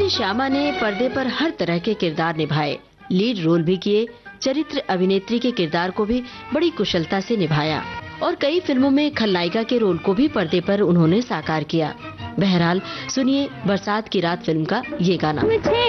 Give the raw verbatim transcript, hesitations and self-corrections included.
Actress Shyama ने पर्दे पर हर तरह के किरदार निभाए, लीड रोल भी किए, चरित्र अभिनेत्री के किरदार को भी बड़ी कुशलता से निभाया और कई फिल्मों में खलनायिका के रोल को भी पर्दे पर उन्होंने साकार किया। बहरहाल सुनिए बरसात की रात फिल्म का ये गाना।